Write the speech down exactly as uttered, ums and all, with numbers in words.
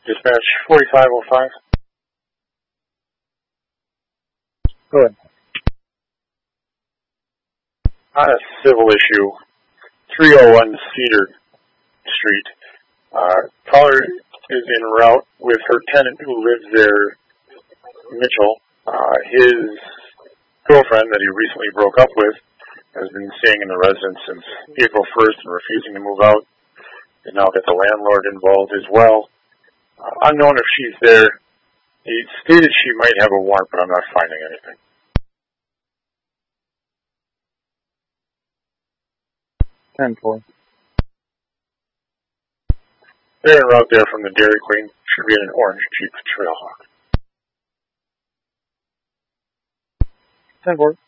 Dispatch forty-five oh five. Go ahead. On a civil issue, three oh one Cedar Street. Uh, caller is en route with her tenant who lives there, Mitchell. Uh, his girlfriend that he recently broke up with has been staying in the residence since April first and refusing to move out. They now got the landlord involved as well. Uh, unknown if she's there. He stated she might have a warrant, but I'm not finding anything. ten four. They're en route there from the Dairy Queen. Should be in an orange Jeep Trailhawk. ten four.